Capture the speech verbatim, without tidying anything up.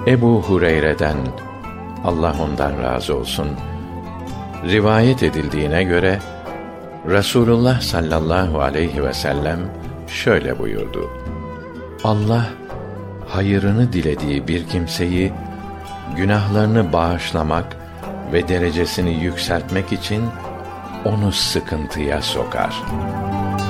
Ebu Hureyre'den, Allah ondan razı olsun, rivayet edildiğine göre Resulullah sallallahu aleyhi ve sellem şöyle buyurdu: Allah hayırını dilediği bir kimseyi günahlarını bağışlamak ve derecesini yükseltmek için onu sıkıntıya sokar.